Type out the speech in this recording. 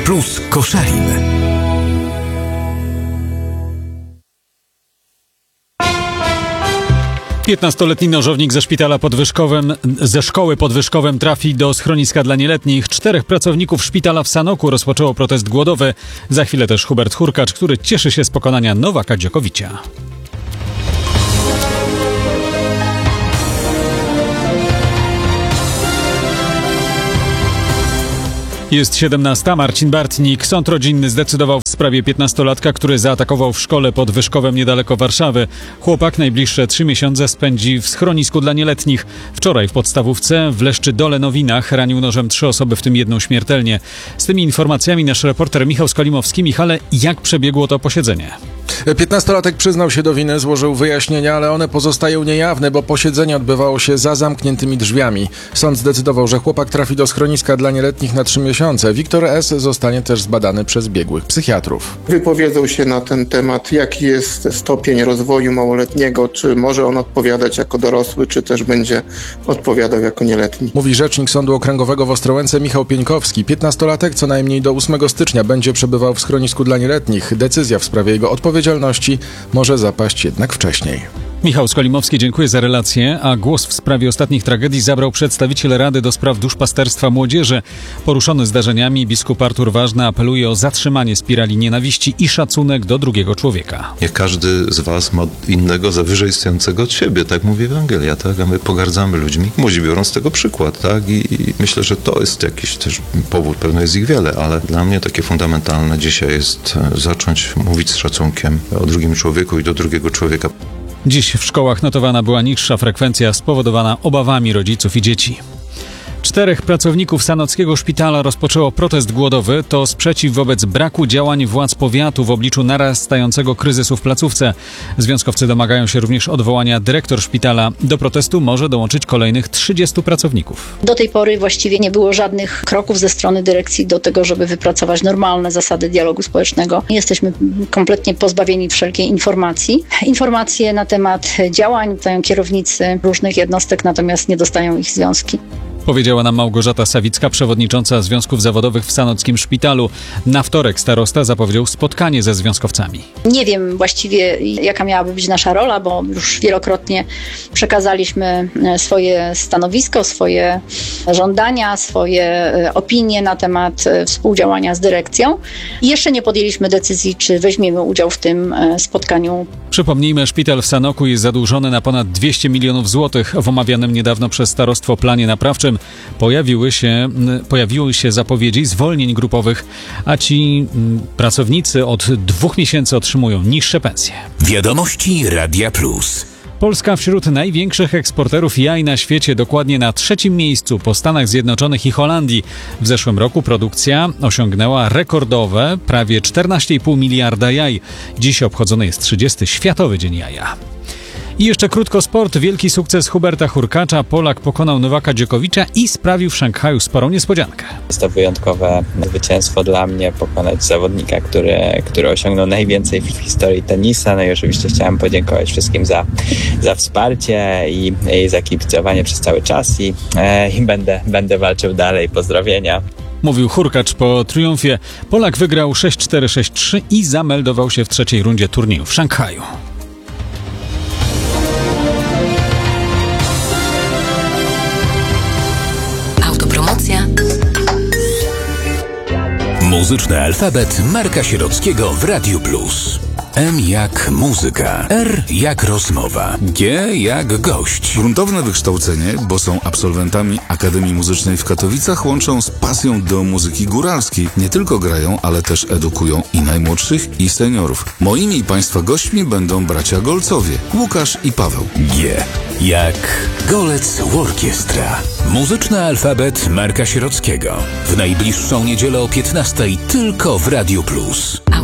Plus Koszalin. Piętnastoletni nożownik ze szkoły pod Wyszkowem trafi do schroniska dla nieletnich. 4 pracowników szpitala w Sanoku rozpoczęło protest głodowy. Za chwilę też Hubert Hurkacz, który cieszy się z pokonania Nowaka Dziokowicia. Jest 17. Marcin Bartnik. Sąd rodzinny zdecydował w sprawie 15-latka, który zaatakował w szkole pod Wyszkowem niedaleko Warszawy. Chłopak najbliższe 3 miesiące spędzi w schronisku dla nieletnich. Wczoraj w podstawówce w Leszczy-Dole-Nowinach ranił nożem 3 osoby, w tym 1 śmiertelnie. Z tymi informacjami nasz reporter Michał Skolimowski. Michale, jak przebiegło to posiedzenie? 15-latek przyznał się do winy, złożył wyjaśnienia, ale one pozostają niejawne, bo posiedzenie odbywało się za zamkniętymi drzwiami. Sąd zdecydował, że chłopak trafi do schroniska dla nieletnich na 3 miesiące. Wiktor S. zostanie też zbadany przez biegłych psychiatrów. Wypowiedzą się na ten temat, jaki jest stopień rozwoju małoletniego, czy może on odpowiadać jako dorosły, czy też będzie odpowiadał jako nieletni. Mówi rzecznik Sądu Okręgowego w Ostrołęce Michał Pieńkowski. 15-latek co najmniej do 8 stycznia będzie przebywał w schronisku dla nieletnich. Decyzja w sprawie jego odpowiedzialności może zapaść jednak wcześniej. Michał Skolimowski, dziękuję za relację, a głos w sprawie ostatnich tragedii zabrał przedstawiciel Rady do Spraw Duszpasterstwa Młodzieży. Poruszony zdarzeniami biskup Artur Ważny apeluje o zatrzymanie spirali nienawiści i szacunek do drugiego człowieka. Niech każdy z was ma innego, wyżej stojącego od siebie, tak mówi Ewangelia, tak? A my pogardzamy ludźmi. Młodzi biorą z tego przykład, tak? I myślę, że to jest jakiś też powód, pewno jest ich wiele, ale dla mnie takie fundamentalne dzisiaj jest zacząć mówić z szacunkiem o drugim człowieku i do drugiego człowieka. Dziś w szkołach notowana była niższa frekwencja spowodowana obawami rodziców i dzieci. 4 pracowników sanockiego szpitala rozpoczęło protest głodowy. To sprzeciw wobec braku działań władz powiatu w obliczu narastającego kryzysu w placówce. Związkowcy domagają się również odwołania dyrektor szpitala. Do protestu może dołączyć kolejnych 30 pracowników. Do tej pory właściwie nie było żadnych kroków ze strony dyrekcji do tego, żeby wypracować normalne zasady dialogu społecznego. Jesteśmy kompletnie pozbawieni wszelkiej informacji. Informacje na temat działań dają kierownicy różnych jednostek, natomiast nie dostają ich związki. Powiedziała nam Małgorzata Sawicka, przewodnicząca Związków Zawodowych w Sanockim Szpitalu. Na wtorek starosta zapowiedział spotkanie ze związkowcami. Nie wiem właściwie, jaka miałaby być nasza rola, bo już wielokrotnie przekazaliśmy swoje stanowisko, swoje żądania, swoje opinie na temat współdziałania z dyrekcją. I jeszcze nie podjęliśmy decyzji, czy weźmiemy udział w tym spotkaniu. Przypomnijmy, szpital w Sanoku jest zadłużony na ponad 200 milionów złotych. W omawianym niedawno przez starostwo planie naprawczym pojawiły się zapowiedzi zwolnień grupowych, a ci pracownicy od 2 miesięcy otrzymują niższe pensje. Wiadomości Radia Plus. Polska wśród największych eksporterów jaj na świecie, dokładnie na 3. miejscu po Stanach Zjednoczonych i Holandii. W zeszłym roku produkcja osiągnęła rekordowe prawie 14,5 miliarda jaj. Dziś obchodzony jest 30. Światowy Dzień Jaja. I jeszcze krótko sport. Wielki sukces Huberta Hurkacza. Polak pokonał Nowaka Dziokowicza i sprawił w Szanghaju sporą niespodziankę. Jest to wyjątkowe zwycięstwo dla mnie, pokonać zawodnika, który osiągnął najwięcej w historii tenisa. No i oczywiście chciałem podziękować wszystkim za wsparcie i za kibicowanie przez cały czas i będę walczył dalej. Pozdrowienia. Mówił Hurkacz po triumfie. Polak wygrał 6-4, 6-3 i zameldował się w 3. rundzie turnieju w Szanghaju. Muzyczny alfabet Marka Sierockiego w Radiu Plus. M jak muzyka, R jak rozmowa, G jak gość. Gruntowne wykształcenie, bo są absolwentami Akademii Muzycznej w Katowicach, łączą z pasją do muzyki góralskiej. Nie tylko grają, ale też edukują i najmłodszych, i seniorów. Moimi i Państwa gośćmi będą bracia Golcowie, Łukasz i Paweł. G jak Golec Orkiestra. Muzyczny alfabet Marka Sierockiego. W najbliższą niedzielę o 15:00 tylko w Radiu Plus.